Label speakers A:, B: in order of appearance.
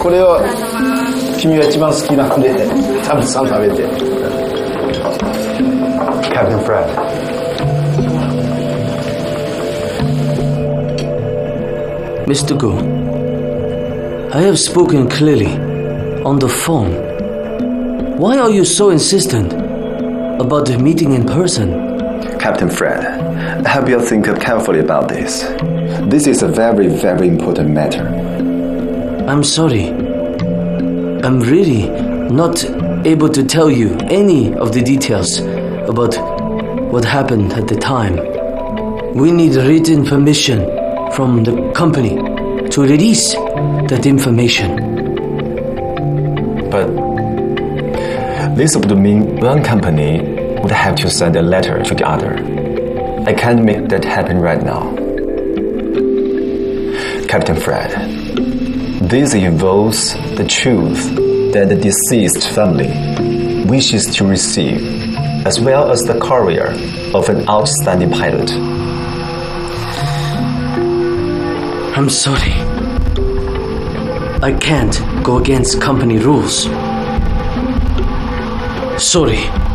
A: これを君が一番好きなんでたくさん食べて。
B: Captain Fred.
C: Mr. Gu, I have spoken clearly on the phone. Why are you so insistent about the meeting in person?
B: Captain Fred, I hope you'll think carefully about this. This is a very, very important matter.
C: I'm sorry. I'm really not able to tell you any of the details about what happened at the time. We need written permission from the company to release that information.
B: But this would mean one company would have to send a letter to the other. I can't make that happen right now. Captain Fred, this involves the truth that the deceased family wishes to receive, as well as the career of an outstanding pilot.
C: I'm sorry. I can't go against company rules. Sorry.